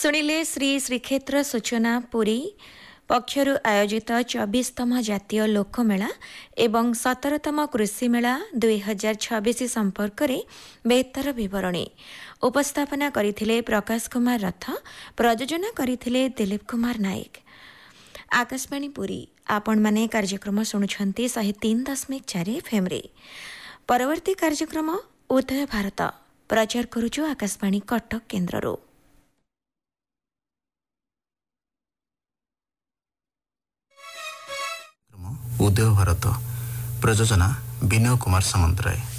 शुणिले श्री श्रीक्षेत्र सूचना पुरी पक्षर आयोजित 24तम जातीय लोकमेला एवं 17तम कृषि मेला 2026 संपर्क में बेहतर विवरणी उपस्थापना करथिले प्रकाश कुमार रथ प्रयोजना करथिले दिलीप कुमार नायक। आकाशवाणी पुरी आपण माने कार्यक्रम शुणुछंती 103.4 FM रे। परवर्ती कार्यक्रम उदय भारत प्रचार करूछु आकाशवाणी कटक केन्द्ररो। उदय भारत प्रयोजना विनय कुमार सामंतराय।